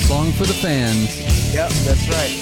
song for the fans. Yep, that's right.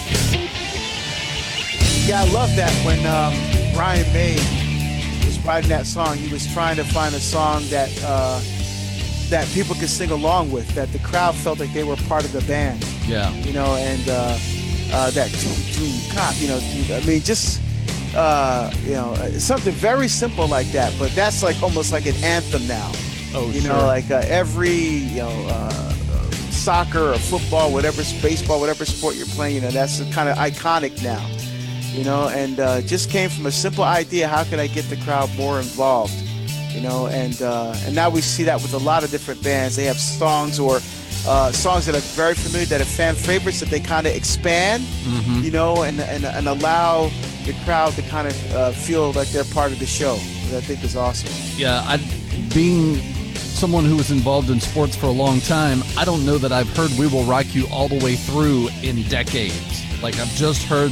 Yeah, I love that when Brian May was writing that song, he was trying to find a song that that people could sing along with, that the crowd felt like they were part of the band. Yeah. You know, and that cop, you know, I mean, just you know, something very simple like that, but that's like almost like an anthem now. Oh, you sure. know, like every soccer or football, whatever, baseball, whatever sport you're playing, you know, that's kind of iconic now. You know, and just came from a simple idea: how can I get the crowd more involved? You know, and now we see that with a lot of different bands. They have songs or songs that are very familiar, that are fan favorites, that they kind of expand, you know, and allow the crowd to kind of feel like they're part of the show. Which I think is awesome. Yeah, being someone who was involved in sports for a long time, I don't know that I've heard "We Will Rock You" all the way through in decades. Like, I've just heard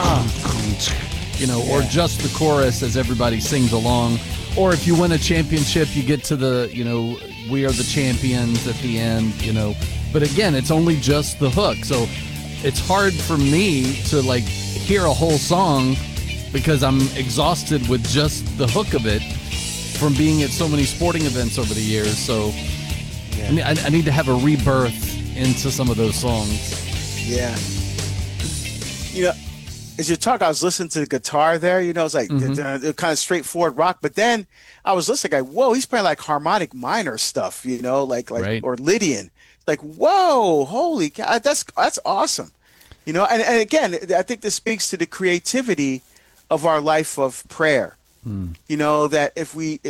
that, you know, or just the chorus as everybody sings along. Or if you win a championship, you get to the, you know, "We are the champions" at the end, you know. But again, it's only just the hook. So it's hard for me to, like, hear a whole song because I'm exhausted with just the hook of it from being at so many sporting events over the years. So I need to have a rebirth into some of those songs. Yeah. You know, as you talk, I was listening to the guitar there. You know, it's like kind of straightforward rock. But then I was listening, like, whoa, he's playing like harmonic minor stuff. You know, like right. Or Lydian. Like, whoa, holy cow, that's awesome. You know, and again, I think this speaks to the creativity of our life of prayer. You know, that if we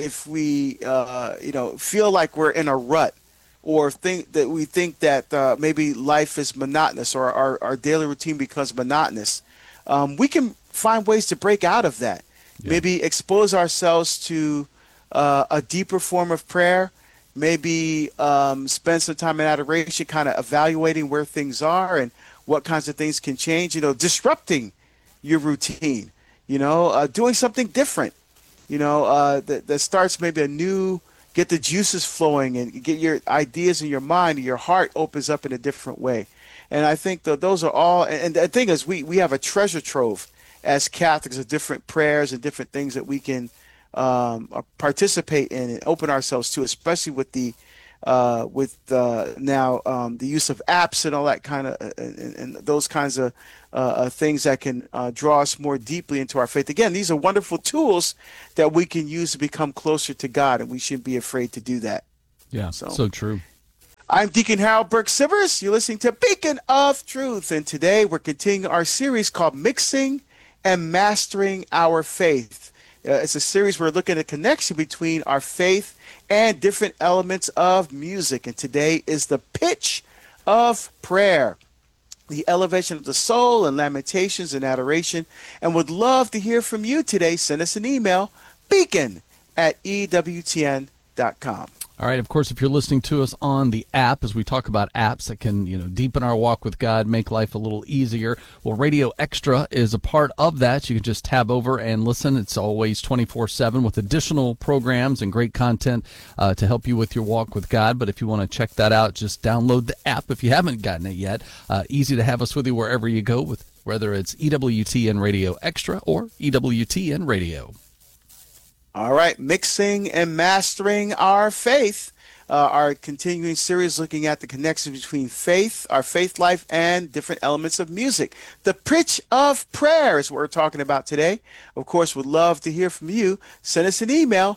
you know, feel like we're in a rut, or think that maybe life is monotonous, or our daily routine becomes monotonous, we can find ways to break out of that. Yeah. Maybe expose ourselves to a deeper form of prayer. Maybe spend some time in adoration, kind of evaluating where things are and what kinds of things can change. You know, disrupting your routine. You know, doing something different. You know, that starts maybe a new. Get the juices flowing and get your ideas in your mind, and your heart opens up in a different way. And I think that those are all, and the thing is, we have a treasure trove as Catholics of different prayers and different things that we can participate in and open ourselves to, especially with the now the use of apps and all that kind of and those kinds of things that can draw us more deeply into our faith. Again, these are wonderful tools that we can use to become closer to God, and we shouldn't be afraid to do that. Yeah, so true. I'm Deacon Harold Burke-Sivers. You're listening to Beacon of Truth, and today we're continuing our series called Mixing and Mastering Our Faith. It's a series where we're looking at the connection between our faith and different elements of music, and today is the pitch of prayer, the elevation of the soul, and lamentations and adoration. And would love to hear from you today. Send us an email, beacon@ewtn.com. All right. Of course, if you're listening to us on the app, as we talk about apps that can, you know, deepen our walk with God, make life a little easier. Well, Radio Extra is a part of that. You can just tab over and listen. It's always 24/7 with additional programs and great content to help you with your walk with God. But if you want to check that out, just download the app if you haven't gotten it yet. Easy to have us with you wherever you go, with whether it's EWTN Radio Extra or EWTN Radio. All right, Mixing and Mastering Our Faith, our continuing series looking at the connection between faith, our faith life, and different elements of music. The pitch of prayer is what we're talking about today. Of course, would love to hear from you. Send us an email,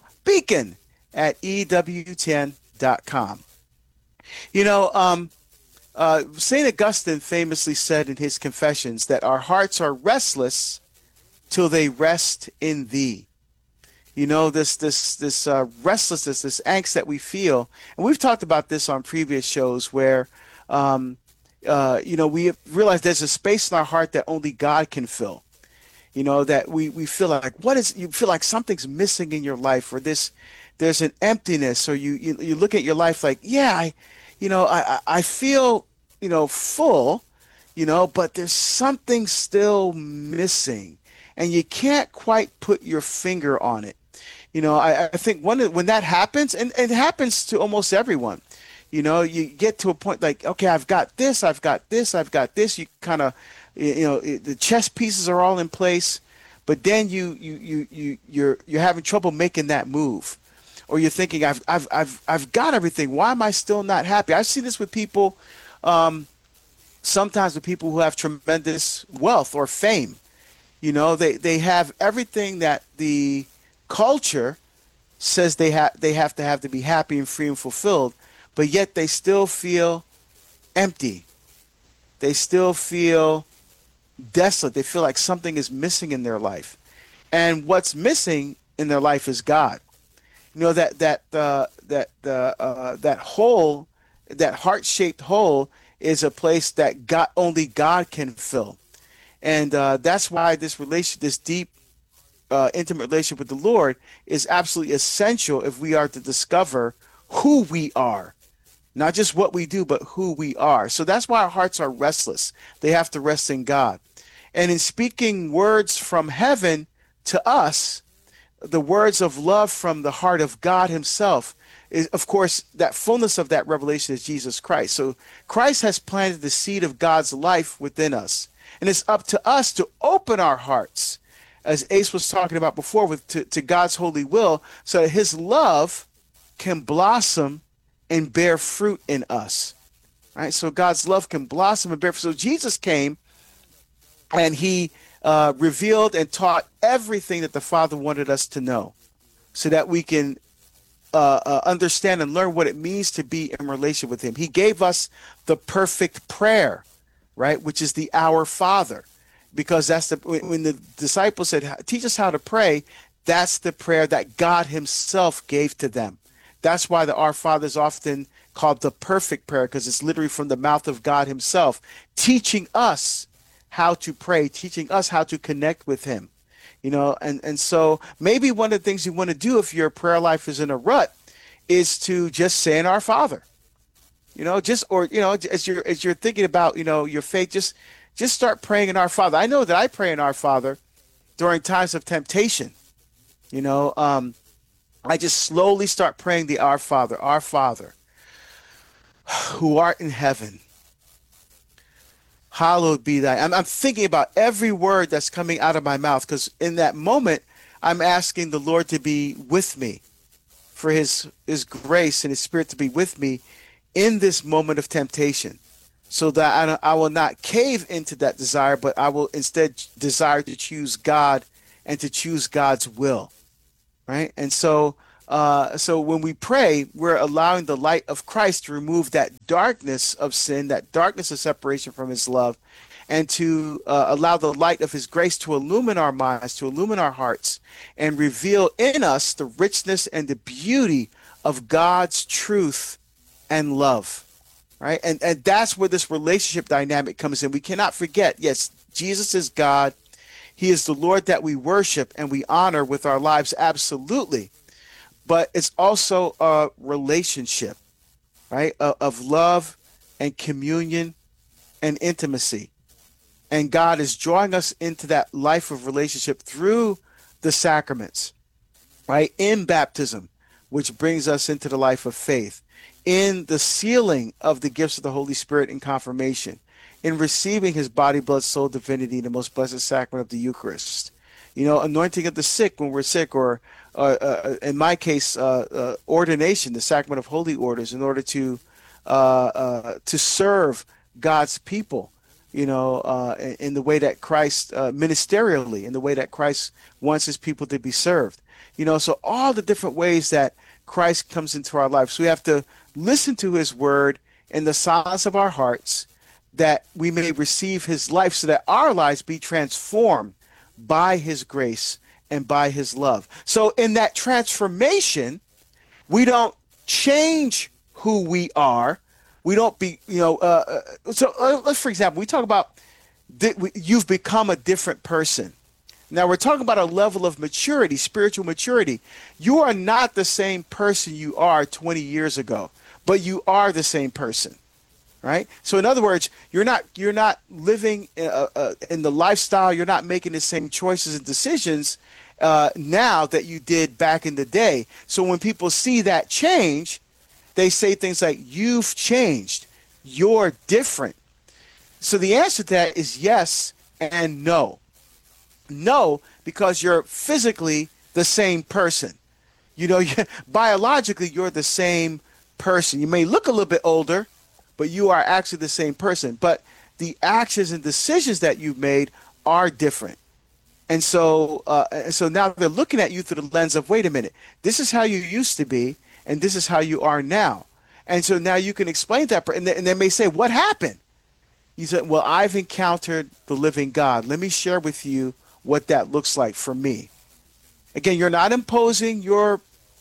beacon@ewtn.com. You know, St. Augustine famously said in his Confessions that our hearts are restless till they rest in thee. You know, this restlessness, this angst that we feel, and we've talked about this on previous shows, where, you know, we realize there's a space in our heart that only God can fill. You know, that we feel like, you feel like something's missing in your life, or there's an emptiness, or you look at your life like, yeah, I feel, you know, full, you know, but there's something still missing, and you can't quite put your finger on it. You know, I think when that happens, and it happens to almost everyone, You get to a point like, okay, I've got this, I've got this, I've got this. You kind of, the chess pieces are all in place, but then you're having trouble making that move, or you're thinking, I've got everything. Why am I still not happy? I see this with people, sometimes with people who have tremendous wealth or fame. They have everything that the culture says they have to be happy and free and fulfilled, but yet they still feel empty. They still feel desolate. They feel like something is missing in their life. And what's missing in their life is God. That hole, that heart-shaped hole, is a place that only God can fill. And that's why this deep, intimate relationship with the Lord is absolutely essential if we are to discover who we are. Not just what we do, but who we are. So that's why our hearts are restless. They have to rest in God. And in speaking words from heaven to us, the words of love from the heart of God himself, is, of course, that fullness of that revelation is Jesus Christ. So Christ has planted the seed of God's life within us. And it's up to us to open our hearts, as Ace was talking about before, to God's holy will, so that his love can blossom and bear fruit in us. Right? So God's love can blossom and bear fruit. So Jesus came and he revealed and taught everything that the Father wanted us to know, so that we can understand and learn what it means to be in relation with him. He gave us the perfect prayer, right, which is the Our Father, because that's when the disciples said, teach us how to pray, that's the prayer that God himself gave to them. That's why the Our Father is often called the perfect prayer, because it's literally from the mouth of God himself, teaching us how to pray, teaching us how to connect with him. And so maybe one of the things you want to do if your prayer life is in a rut is to just say in Our Father. As you're thinking about, your faith, just start praying in Our Father. I know that I pray in Our Father during times of temptation. I just slowly start praying the Our Father, who art in heaven, hallowed be thy. I'm thinking about every word that's coming out of my mouth, because in that moment, I'm asking the Lord to be with me, for his grace and his Spirit to be with me in this moment of temptation, so that I will not cave into that desire, but I will instead desire to choose God and to choose God's will. Right? And so when we pray, we're allowing the light of Christ to remove that darkness of sin, that darkness of separation from his love, and to allow the light of his grace to illumine our minds, to illumine our hearts, and reveal in us the richness and the beauty of God's truth and love. Right? And that's where this relationship dynamic comes in. We cannot forget, yes, Jesus is God. He is the Lord that we worship and we honor with our lives, absolutely. But it's also a relationship, right, of love and communion and intimacy. And God is drawing us into that life of relationship through the sacraments, right, in baptism, which brings us into the life of faith, in the sealing of the gifts of the Holy Spirit in confirmation, in receiving his body, blood, soul, divinity in the most blessed sacrament of the Eucharist, anointing of the sick when we're sick, or in my case, ordination, the sacrament of holy orders, in order to serve God's people, in the way that Christ, ministerially, in the way that Christ wants his people to be served. So all the different ways that Christ comes into our lives. So we have to listen to his word in the silence of our hearts, that we may receive his life, so that our lives be transformed by his grace and by his love. So in that transformation, we don't change who we are. We don't be, let's, for example, we talk about you've become a different person. Now we're talking about a level of maturity, spiritual maturity. You are not the same person you are 20 years ago, but you are the same person. Right. So in other words, you're not living in the lifestyle. You're not making the same choices and decisions now that you did back in the day. So when people see that change, they say things like, you've changed, you're different. So the answer to that is yes and no. No, because you're physically the same person. Biologically, you're the same person. You may look a little bit older, but you are actually the same person. But the actions and decisions that you've made are different. And so now they're looking at you through the lens of, wait a minute, this is how you used to be, and this is how you are now. And so now you can explain that, and they may say, what happened? You said, well, I've encountered the living God. Let me share with you what that looks like for me. Again, you're not imposing your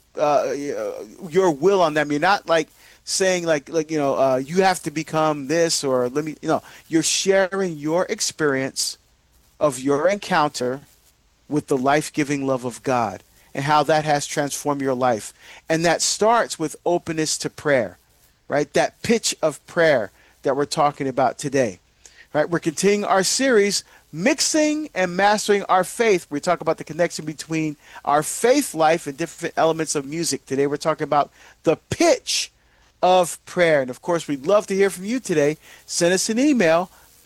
will on them. You're not like saying you have to become this, or you're sharing your experience of your encounter with the life-giving love of God and how that has transformed your life. And that starts with openness to prayer, right? That pitch of prayer that we're talking about today, right? We're continuing our series, Mixing and Mastering Our Faith. We talk about the connection between our faith life and different elements of music. Today we're talking about the pitch of prayer. And of course, we'd love to hear from you today. Send us an email,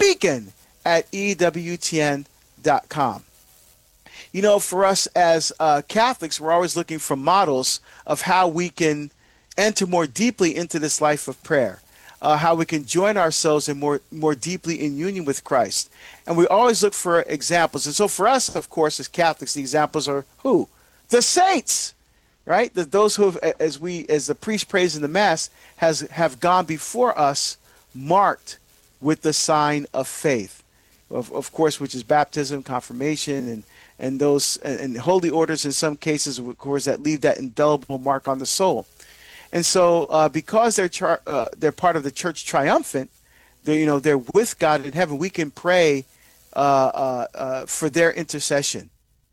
beacon@ewtn.com. For us as Catholics, we're always looking for models of how we can enter more deeply into this life of prayer. How we can join ourselves in more deeply in union with Christ. And we always look for examples. And so for us, of course, as Catholics, the examples are who? The saints, right? Those who have, as the priest prays in the Mass, have gone before us, marked with the sign of faith, of course, which is baptism, confirmation, and those and holy orders in some cases, of course, that leave that indelible mark on the soul. And so, because they're part of the Church Triumphant, they're with God in heaven. We can pray for their intercession.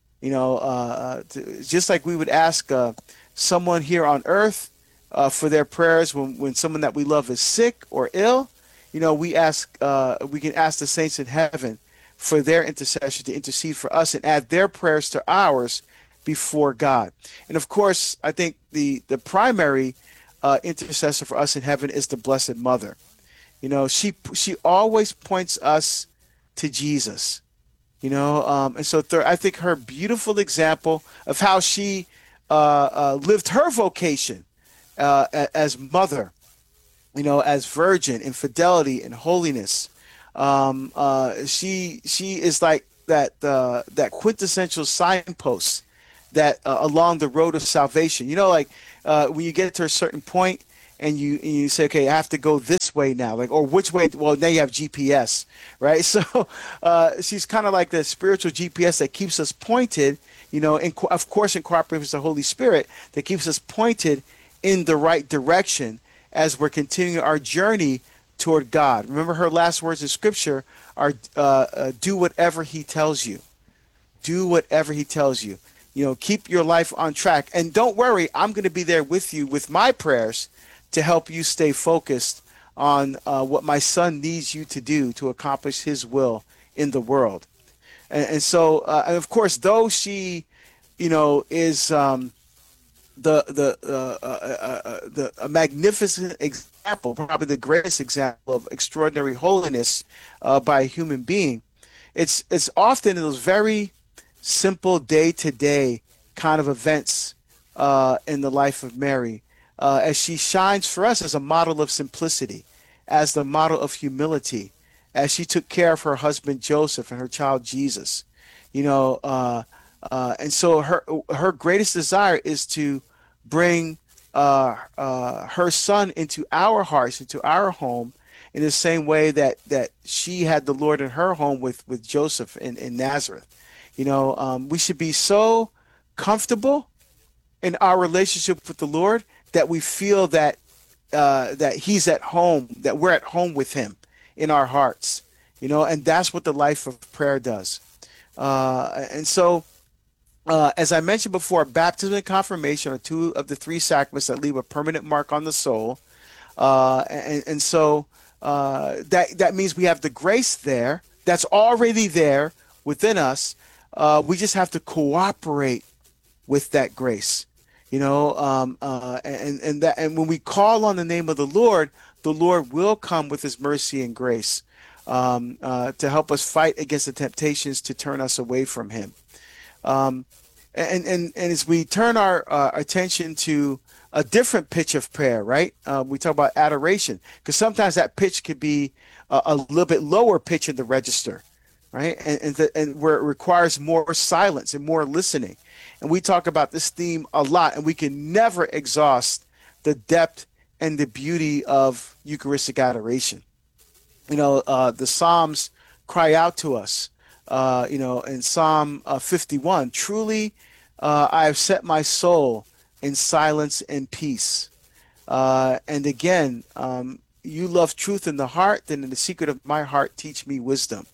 Just like we would ask someone here on earth for their prayers when someone that we love is sick or ill. We can ask the saints in heaven for their intercession to intercede for us and add their prayers to ours before God. And of course, I think the primary intercessor for us in heaven is the Blessed Mother. She always points us to Jesus. And so I think her beautiful example of how she lived her vocation as mother, as virgin in fidelity and holiness. She is like that quintessential signpost that along the road of salvation. When you get to a certain point and you say, okay, I have to go this way now, or which way? Well, now you have GPS, right? So she's kind of like the spiritual GPS that keeps us pointed, of course, in cooperation with the Holy Spirit, that keeps us pointed in the right direction as we're continuing our journey toward God. Remember, her last words in Scripture are, do whatever He tells you. Do whatever He tells you. Keep your life on track. And don't worry, I'm going to be there with you with my prayers to help you stay focused on what my Son needs you to do to accomplish His will in the world. And so, and of course, though she, is a magnificent example, probably the greatest example of extraordinary holiness by a human being, it's often in those very simple day-to-day kind of events in the life of Mary, as she shines for us as a model of simplicity, as the model of humility, as she took care of her husband Joseph and her child Jesus. And so her greatest desire is to bring her Son into our hearts, into our home, in the same way that she had the Lord in her home with Joseph in Nazareth. We should be so comfortable in our relationship with the Lord that we feel that He's at home, that we're at home with Him in our hearts. And that's what the life of prayer does. And so, as I mentioned before, baptism and confirmation are two of the three sacraments that leave a permanent mark on the soul. And so that means we have the grace there that's already there within us. We just have to cooperate with that grace. And when we call on the name of the Lord will come with His mercy and grace to help us fight against the temptations to turn us away from Him. Um, and as we turn our attention to a different pitch of prayer, right? We talk about adoration, because sometimes that pitch could be a little bit lower pitch in the register, right? And where it requires more silence and more listening. And we talk about this theme a lot, and we can never exhaust the depth and the beauty of Eucharistic adoration. The Psalms cry out to us, in Psalm 51, truly, I have set my soul in silence and peace. And again, you love truth in the heart, then in the secret of my heart, teach me wisdom.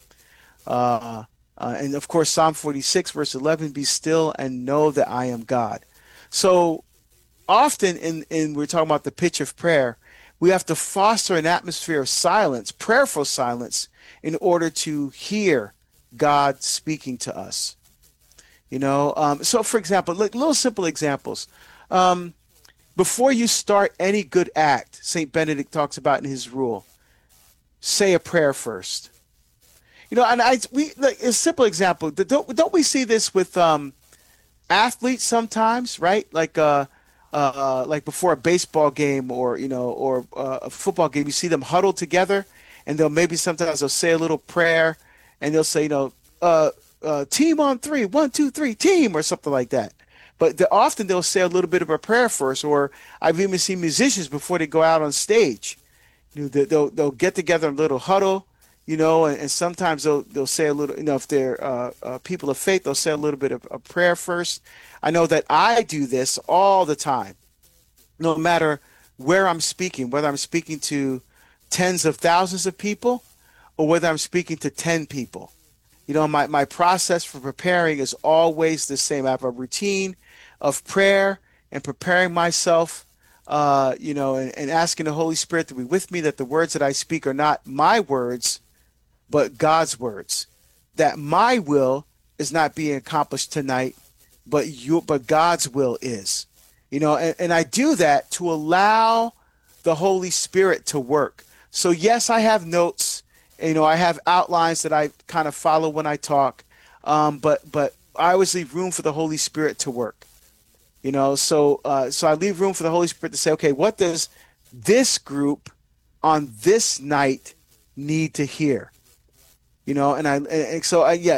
And of course, Psalm 46, verse 11, be still and know that I am God. So often in we're talking about the pitch of prayer, we have to foster an atmosphere of silence, prayerful silence, in order to hear God speaking to us. So for example, like little simple examples. Before you start any good act, Saint Benedict talks about in his rule, say a prayer first. And we like a simple example. Don't we see this with athletes sometimes, right? Like before a baseball game or a football game, you see them huddled together, and sometimes they'll say a little prayer, and they'll say, team on three, 1, 2, 3, team, or something like that. But often they'll say a little bit of a prayer first, or I've even seen musicians before they go out on stage, they'll get together in a little huddle, and sometimes they'll say a little, if they're people of faith, they'll say a little bit of a prayer first. I know that I do this all the time, no matter where I'm speaking, whether I'm speaking to tens of thousands of people or whether I'm speaking to 10 people. My process for preparing is always the same. I have a routine of prayer and preparing myself, and asking the Holy Spirit to be with me, that the words that I speak are not my words, but God's words. That my will is not being accomplished tonight, but God's will is. And I do that to allow the Holy Spirit to work. So yes, I have notes. I have outlines that I kind of follow when I talk, but I always leave room for the Holy Spirit to work. So I leave room for the Holy Spirit to say, okay, what does this group on this night need to hear? It's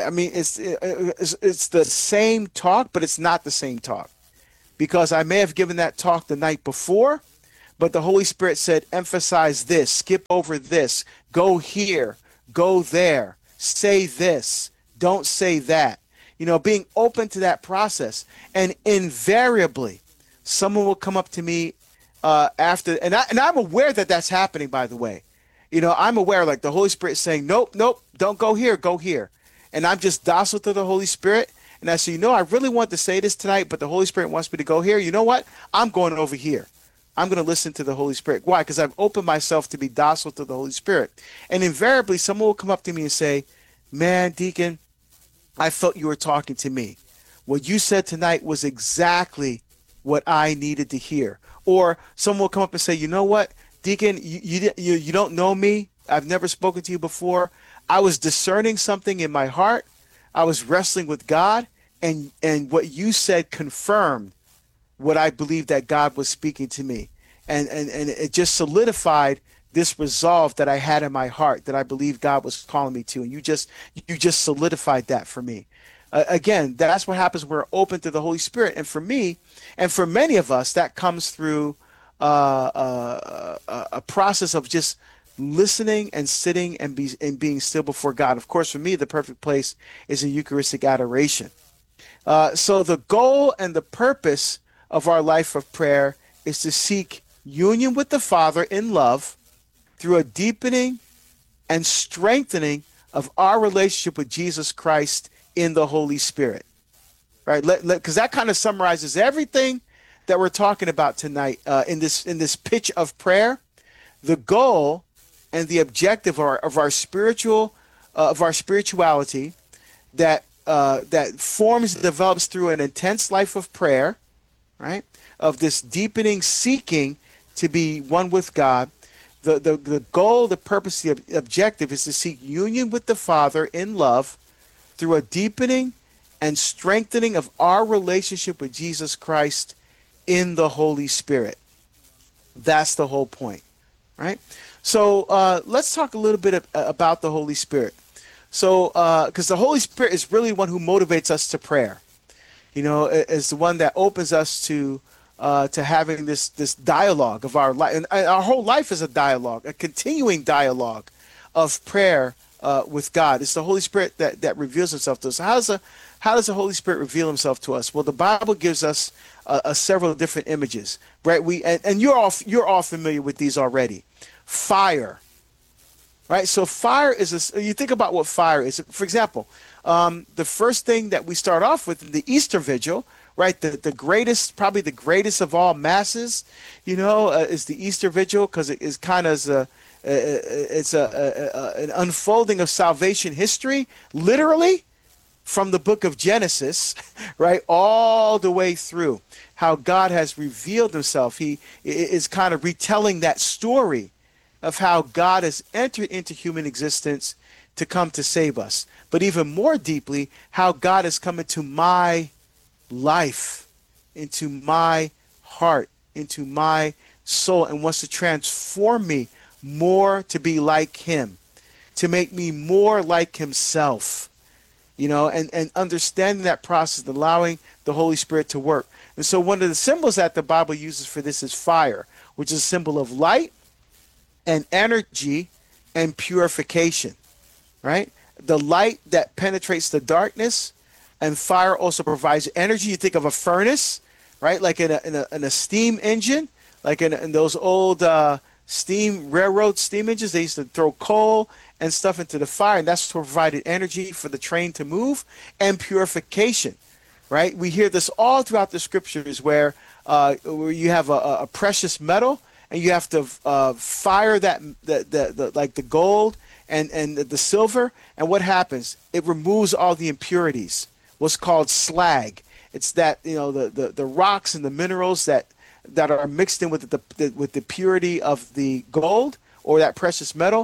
the same talk, but it's not the same talk, because I may have given that talk the night before, but the Holy Spirit said, emphasize this, skip over this, go here, go there, say this, don't say that. Being open to that process. And invariably, someone will come up to me after, and I'm aware that that's happening, by the way. I'm aware, like the Holy Spirit saying, nope, don't go here, go here. And I'm just docile to the Holy Spirit. And I say, I really want to say this tonight, but the Holy Spirit wants me to go here. You know what? I'm going over here. I'm going to listen to the Holy Spirit. Why? Because I've opened myself to be docile to the Holy Spirit. And invariably, someone will come up to me and say, man, Deacon, I felt you were talking to me. What you said tonight was exactly what I needed to hear. Or someone will come up and say, you know what, Deacon, you don't know me. I've never spoken to you before. I was discerning something in my heart. I was wrestling with God, and what you said confirmed what I believed that God was speaking to me. And it just solidified this resolve that I had in my heart, that I believed God was calling me to. And you just solidified that for me. Again, that's what happens when we're open to the Holy Spirit. And for me, and for many of us, that comes through a process of just listening and sitting and being still before God. Of course, for me, the perfect place is in Eucharistic adoration. So the goal and the purpose of our life of prayer is to seek union with the Father in love through a deepening and strengthening of our relationship with Jesus Christ in the Holy Spirit. Right? Because that kind of summarizes everything that we're talking about tonight in this pitch of prayer. The goal and the objective of our spirituality that forms and develops through an intense life of prayer, right? of this deepening seeking to be one with God. The goal, the purpose, the objective is to seek union with the Father in love through a deepening and strengthening of our relationship with Jesus Christ in the Holy Spirit. That's the whole point, right? So let's talk a little bit about the Holy Spirit. So, because the Holy Spirit is really one who motivates us to prayer. You know, is the one that opens us to having this dialogue of our life, and our whole life is a dialogue, a continuing dialogue of prayer with God. It's the Holy Spirit that reveals Himself to us. How does the Holy Spirit reveal Himself to us? Well, the Bible gives us several different images, right? You're all familiar with these already. Fire, right? So fire is you think about what fire is. For example, the first thing that we start off with in the Easter Vigil, right? The greatest, probably the greatest of all masses, is the Easter Vigil, because it is kind of an unfolding of salvation history, literally from the book of Genesis, right, all the way through how God has revealed Himself. He is kind of retelling that story of how God has entered into human existence to come to save us. But even more deeply, how God has come into my life, into my heart, into my soul, and wants to transform me more to be like Him, to make me more like Himself, and understanding that process, allowing the Holy Spirit to work. And so one of the symbols that the Bible uses for this is fire, which is a symbol of light and energy and purification, right? The light that penetrates the darkness, and fire also provides energy. You think of a furnace, right? Like in a steam engine, like in those old railroad steam engines, they used to throw coal and stuff into the fire, and that's provided energy for the train to move, and purification, right? We hear this all throughout the scriptures where you have a precious metal, and you have to fire that like the gold and the silver, and what happens? It removes all the impurities. What's called slag. It's that the rocks and the minerals that are mixed in with the purity of the gold or that precious metal.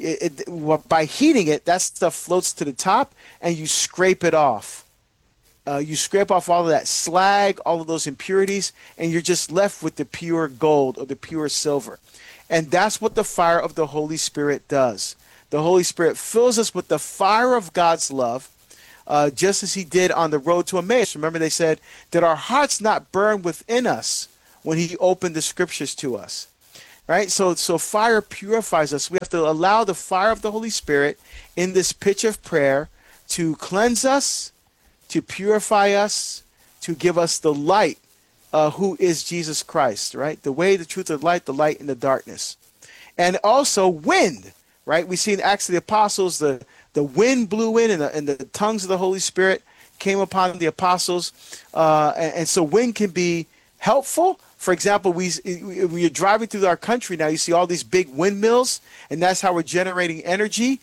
By heating it, that stuff floats to the top, and you scrape it off. You scrape off all of that slag, all of those impurities, and you're just left with the pure gold or the pure silver. And that's what the fire of the Holy Spirit does. The Holy Spirit fills us with the fire of God's love, just as He did on the road to Emmaus. Remember, they said, did our hearts not burn within us when He opened the scriptures to us? Right? So fire purifies us. We have to allow the fire of the Holy Spirit in this pitch of prayer to cleanse us, to purify us, to give us the light, who is Jesus Christ, right? The way, the truth, the light in the darkness. And also wind, right? We see in Acts of the Apostles, the wind blew in, and the tongues of the Holy Spirit came upon the apostles. And so wind can be helpful. For example, when you're driving through our country now, you see all these big windmills, and that's how we're generating energy,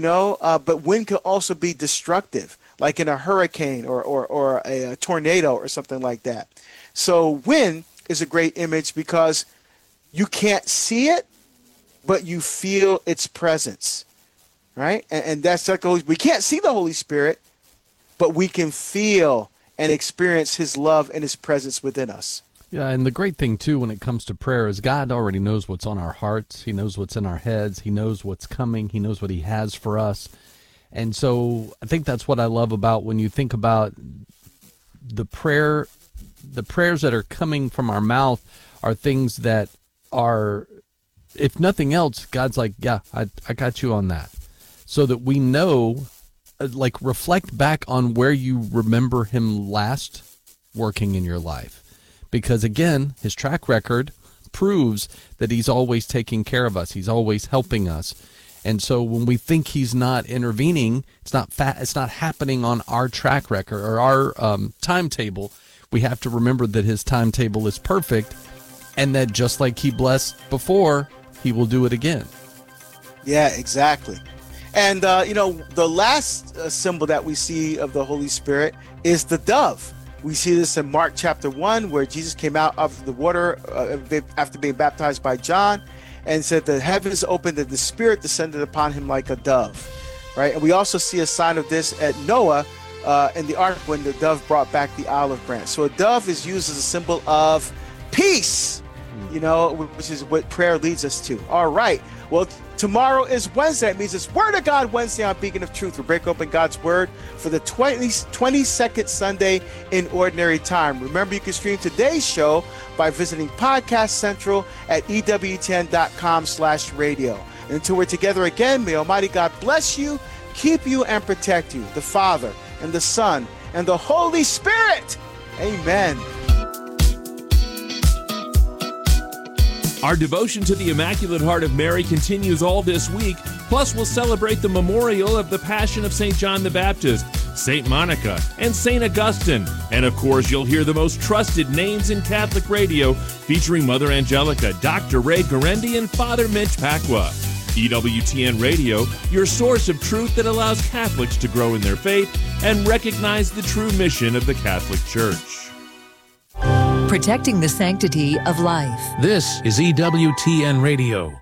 but wind can also be destructive, like in a hurricane or a tornado or something like that. So wind is a great image because you can't see it, but you feel its presence, right? And that's like we can't see the Holy Spirit, but we can feel and experience His love and His presence within us. Yeah, and the great thing, too, when it comes to prayer is God already knows what's on our hearts. He knows what's in our heads. He knows what's coming. He knows what He has for us. And so I think that's what I love about when you think about the prayers that are coming from our mouth are things that are, if nothing else, God's like, yeah, I got you on that. So that we know, like, reflect back on where you remember Him last working in your life. Because, again, His track record proves that He's always taking care of us. He's always helping us. And so when we think He's not intervening, it's not happening on our track record or our timetable. We have to remember that His timetable is perfect, and that just like He blessed before, He will do it again. Yeah, exactly. And, the last symbol that we see of the Holy Spirit is the dove. We see this in Mark chapter 1, where Jesus came out of the water after being baptized by John, and said the heavens opened and the Spirit descended upon him like a dove, right? And we also see a sign of this at Noah in the ark when the dove brought back the olive branch. So a dove is used as a symbol of peace, which is what prayer leads us to. All right. Well, tomorrow is Wednesday. It means it's Word of God Wednesday on Beacon of Truth. We break open God's Word for the 22nd Sunday in Ordinary Time. Remember, you can stream today's show by visiting Podcast Central at EWTN.com/radio. And until we're together again, may Almighty God bless you, keep you, and protect you, the Father and the Son and the Holy Spirit. Amen. Our devotion to the Immaculate Heart of Mary continues all this week. Plus, we'll celebrate the memorial of the Passion of St. John the Baptist, St. Monica, and St. Augustine. And of course, you'll hear the most trusted names in Catholic radio, featuring Mother Angelica, Dr. Ray Guarendi, and Father Mitch Pacwa. EWTN Radio, your source of truth that allows Catholics to grow in their faith and recognize the true mission of the Catholic Church. Protecting the sanctity of life. This is EWTN Radio.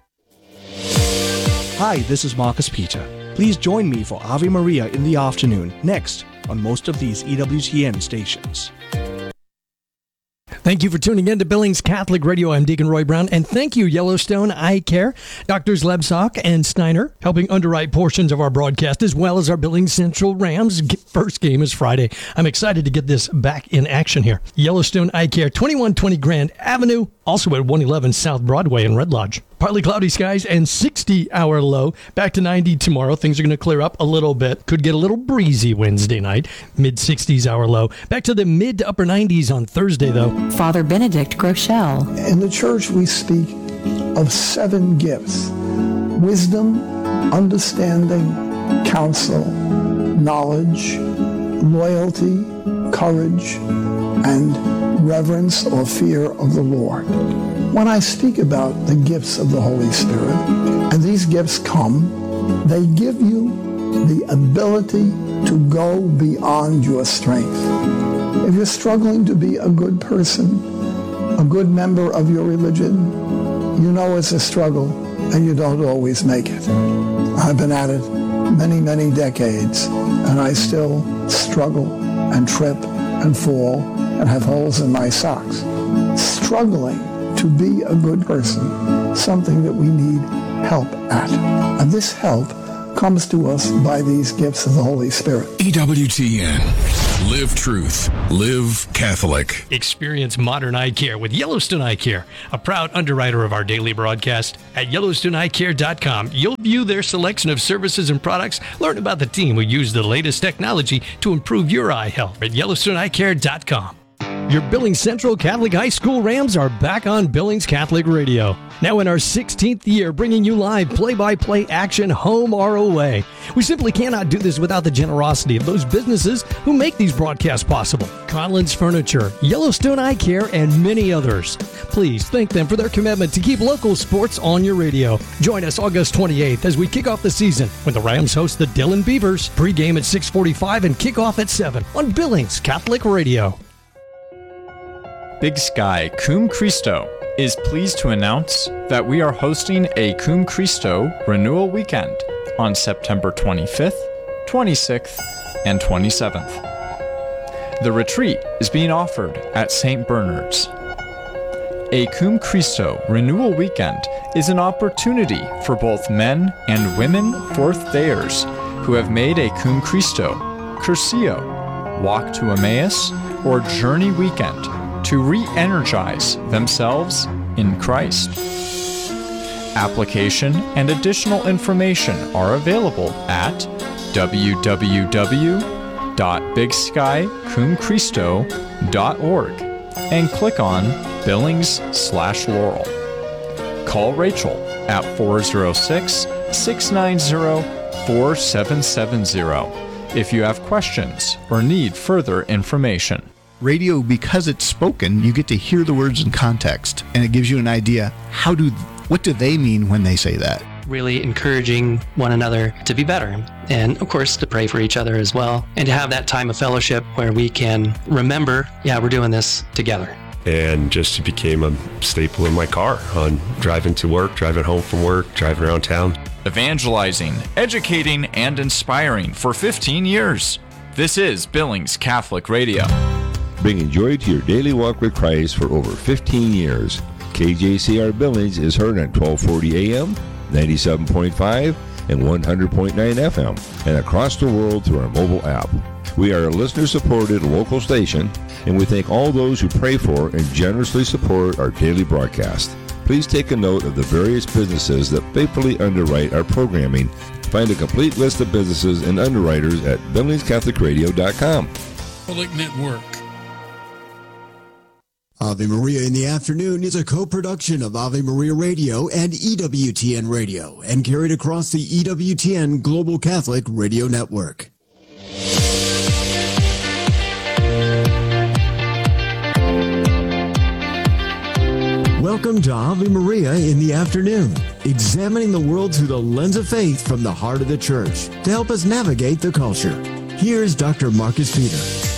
Hi, this is Marcus Peter. Please join me for Ave Maria in the afternoon, next on most of these EWTN stations. Thank you for tuning in to Billings Catholic Radio. I'm Deacon Roy Brown, and thank you, Yellowstone Eye Care, Drs. Lebsock and Steiner, helping underwrite portions of our broadcast, as well as our Billings Central Rams. First game is Friday. I'm excited to get this back in action here. Yellowstone Eye Care, 2120 Grand Avenue, also at 111 South Broadway in Red Lodge. Partly cloudy skies and 60-hour low. Back to 90 tomorrow. Things are going to clear up a little bit. Could get a little breezy Wednesday night. Mid-60s hour low. Back to the mid to upper 90s on Thursday, though. Father Benedict Groeschel. In the church, we speak of 7 gifts: wisdom, understanding, counsel, knowledge, loyalty, courage, and reverence or fear of the Lord. When I speak about the gifts of the Holy Spirit, and these gifts come, they give you the ability to go beyond your strength. If you're struggling to be a good person, a good member of your religion, you know it's a struggle and you don't always make it. I've been at it many, many decades, and I still struggle and trip and fall and have holes in my socks. Struggling to be a good person, something that we need help at. And this help comes to us by these gifts of the Holy Spirit. EWTN. Live truth. Live Catholic. Experience modern eye care with Yellowstone Eye Care, a proud underwriter of our daily broadcast. At YellowstoneEyeCare.com, you'll view their selection of services and products, learn about the team who use the latest technology to improve your eye health at YellowstoneEyeCare.com. Your Billings Central Catholic High School Rams are back on Billings Catholic Radio. Now in our 16th year, bringing you live play-by-play action, home or away. We simply cannot do this without the generosity of those businesses who make these broadcasts possible. Conlon's Furniture, Yellowstone Eye Care, and many others. Please thank them for their commitment to keep local sports on your radio. Join us August 28th as we kick off the season when the Rams host the Dillon Beavers. Pre-game at 6:45 and kickoff at 7 on Billings Catholic Radio. Big Sky Cum Christo is pleased to announce that we are hosting a Cum Christo Renewal Weekend on September 25th, 26th, and 27th. The retreat is being offered at St. Bernard's. A Cum Christo Renewal Weekend is an opportunity for both men and women fourth-dayers who have made a Cum Christo, Curcio, Walk to Emmaus, or Journey Weekend to re-energize themselves in Christ. Application and additional information are available at www.bigskycumchristo.org and click on Billings/Laurel. Call Rachel at 406-690-4770 if you have questions or need further information. Radio, because it's spoken, you get to hear the words in context, and it gives you an idea what do they mean when they say that. really encouraging one another to be better. And of course, to pray for each other as well. And to have that time of fellowship where we can remember, we're doing this together. And just became a staple in my car on driving to work, driving home from work, driving around town. Evangelizing, educating, and inspiring for 15 years. This is Billings Catholic Radio. Bringing joy to your daily walk with Christ for over 15 years. KJCR Billings is heard on 1240 AM, 97.5, and 100.9 FM, and across the world through our mobile app. We are a listener-supported local station, and we thank all those who pray for and generously support our daily broadcast. Please take a note of the various businesses that faithfully underwrite our programming. Find a complete list of businesses and underwriters at BillingsCatholicRadio.com. Catholic Network. Ave Maria in the Afternoon is a co-production of Ave Maria Radio and EWTN Radio and carried across the EWTN Global Catholic Radio Network. Welcome to Ave Maria in the Afternoon, examining the world through the lens of faith from the heart of the Church to help us navigate the culture. Here's Dr. Marcus Peter.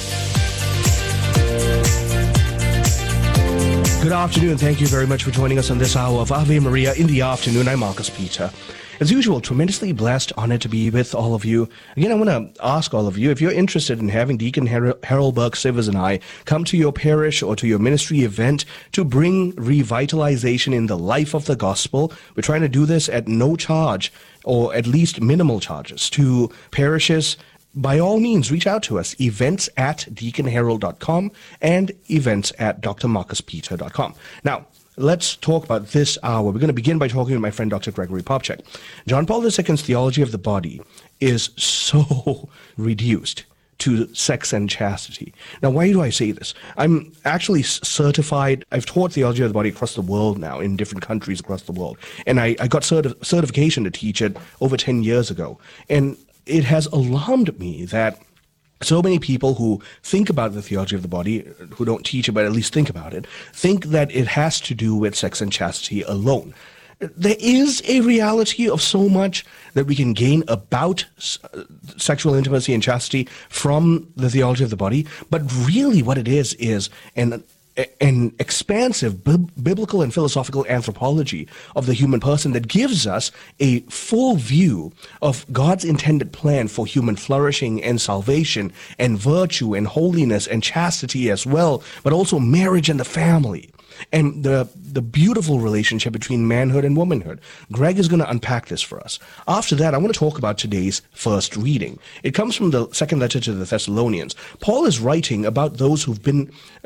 Good afternoon. Thank you very much for joining us on this hour of Ave Maria in the Afternoon. I'm Marcus Peter. As usual, tremendously blessed, honored to be with all of you. Again, I want to ask all of you, if you're interested in having Deacon Harold Burke-Sivers and I come to your parish or to your ministry event to bring revitalization in the life of the gospel, we're trying to do this at no charge, or at least minimal charges, to parishes. By all means, reach out to us, events@deaconharold.com and events@drmarcuspeter.com. Now, let's talk about this hour. We're going to begin by talking with my friend Dr. Gregory Popcak. John Paul II's theology of the body is so reduced to sex and chastity. Now, why do I say this? I'm actually certified. I've taught theology of the body across the world now, in different countries across the world. And I got certification to teach it over 10 years ago. And it has alarmed me that so many people who think about the theology of the body, who don't teach it but at least think about it, think that it has to do with sex and chastity alone. There is a reality of so much that we can gain about sexual intimacy and chastity from the theology of the body, but really what it is an expansive biblical and philosophical anthropology of the human person that gives us a full view of God's intended plan for human flourishing and salvation and virtue and holiness and chastity as well, but also marriage and the family and the beautiful relationship between manhood and womanhood. Greg is going to unpack this for us. After that, I want to talk about today's first reading. It comes from the second letter to the Thessalonians. Paul is writing about those who've been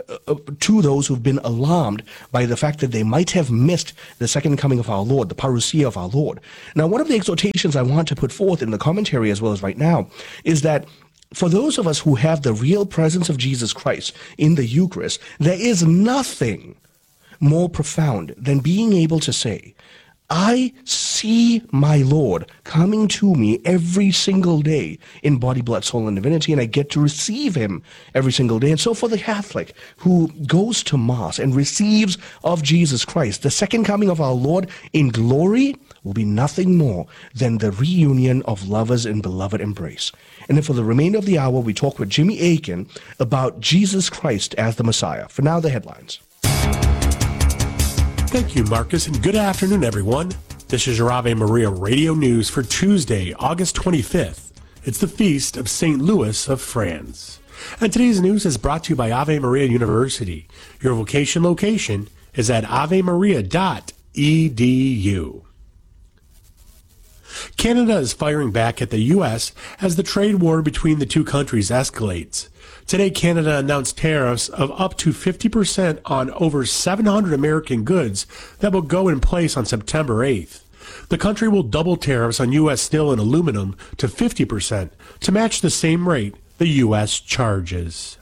alarmed by the fact that they might have missed the second coming of our Lord, the parousia of our Lord. Now, one of the exhortations I want to put forth in the commentary as well as right now is that for those of us who have the real presence of Jesus Christ in the Eucharist, there is nothing more profound than being able to say, I see my Lord coming to me every single day in body, blood, soul, and divinity, and I get to receive him every single day. And so for the Catholic who goes to Mass and receives of Jesus Christ, the second coming of our Lord in glory will be nothing more than the reunion of lovers in beloved embrace. And then for the remainder of the hour, we talk with Jimmy Akin about Jesus Christ as the Messiah. For now, the headlines. Thank you, Marcus, and good afternoon, everyone. This is your Ave Maria Radio News for Tuesday, August 25th. It's the feast of St. Louis of France. And today's news is brought to you by Ave Maria University. Your vocation location is at avemaria.edu. Canada is firing back at the U.S. as the trade war between the two countries escalates. Today, Canada announced tariffs of up to 50% on over 700 American goods that will go in place on September 8th. The country will double tariffs on U.S. steel and aluminum to 50% to match the same rate the U.S. charges.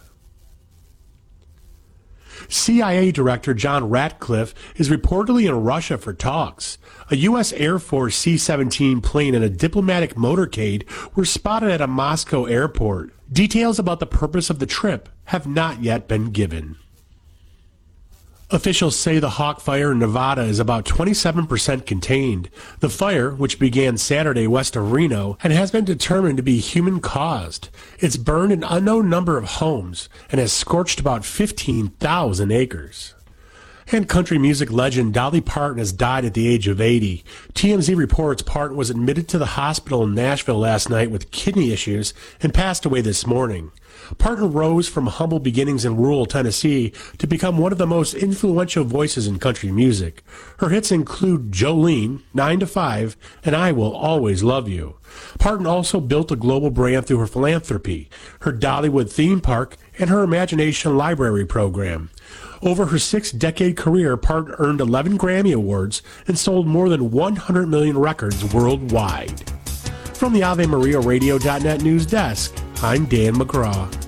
CIA Director John Ratcliffe is reportedly in Russia for talks. A U.S. Air Force C-17 plane and a diplomatic motorcade were spotted at a Moscow airport. Details about the purpose of the trip have not yet been given. Officials say the Hawk Fire in Nevada is about 27% contained. The fire, which began Saturday west of Reno and has been determined to be human-caused, it's burned an unknown number of homes and has scorched about 15,000 acres. And country music legend Dolly Parton has died at the age of 80. TMZ reports Parton was admitted to the hospital in Nashville last night with kidney issues and passed away this morning. Parton rose from humble beginnings in rural Tennessee to become one of the most influential voices in country music. Her hits include Jolene, 9 to 5, and I Will Always Love You. Parton also built a global brand through her philanthropy, her Dollywood theme park, and her Imagination Library program. Over her 6-decade career, Parton earned 11 Grammy Awards and sold more than 100 million records worldwide. From the AveMariaRadio.net news desk, I'm Dan McGraw.